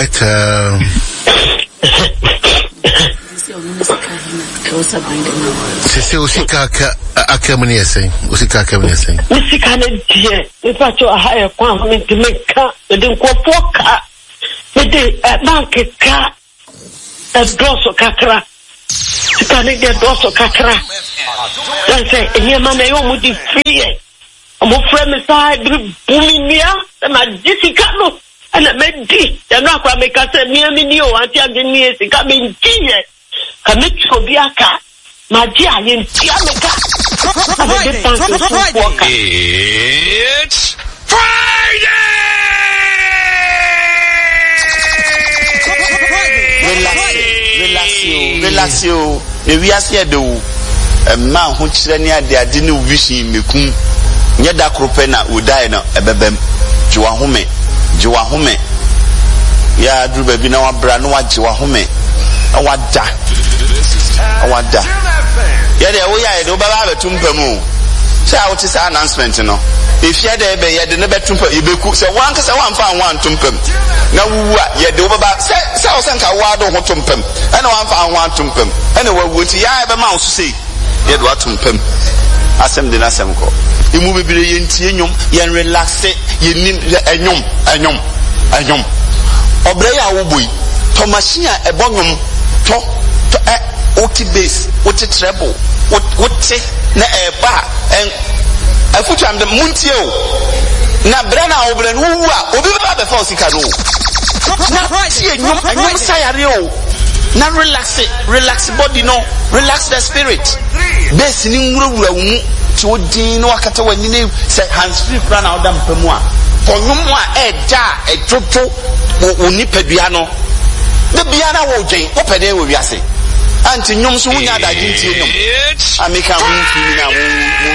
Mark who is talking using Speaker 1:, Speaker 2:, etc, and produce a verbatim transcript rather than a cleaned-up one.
Speaker 1: right. Um, Sisi usika akamani ese usika akamani ese
Speaker 2: usika ne die nipa to ahaya kwa me de meka de nkofo ka me de bank ka e doso kakra sika ne de doso kakra dan say enyama na yo mu di free mo frame side buminia na disika no ana me di ya no akwa me ka say mi ami ni o anti agni ese ka me ntie Kamiti Obiaka, Magia, Yentia Mega.
Speaker 3: It's Friday!
Speaker 4: Relax you, relax you. We are here do a man who chilenia de adinu wishing me kum. Nyada kropena udai a bebem. Juahume, Juahume. Ya drew baby now a brand new Juahume. Awada awada ya de wo ya de baba betumpa mu say out is announcement no if ya de be ya de ne betumpa ibeku say wan ka say wan fa wan tumpam na wuwa ya de baba say say o sanka wa do ho tumpam ana wan fa wan tumpam ana wa wuti ya be ma so say ya do atumpam asem de na asem ko imu bebire ye ntie nyom ye relax ye nim enyom enyom enyom obre ya wo boy to machine e bonyom to to eh oti base oti treble oti na e ba en afutu am de muntie o na bra na obra no wu a obi ba be fa osika no na tie nyom anyom sayare o na relax it relax body no relax the spirit base ni nwurawura wu ti odin no akata wani ne say hands free plan na odam pamu a konyom a e ja e toto oni padua no the biana wo dwen wo pede wo wiase anti nyom so wunya da gintie nyom ameka mu fini na mu